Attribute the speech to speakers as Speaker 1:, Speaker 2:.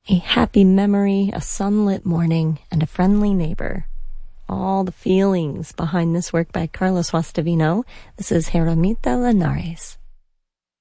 Speaker 1: A happy memory, a sunlit morning, and a friendly neighbor. All the feelings behind this work by Carlos Guastavino. This is Jeramita Linares.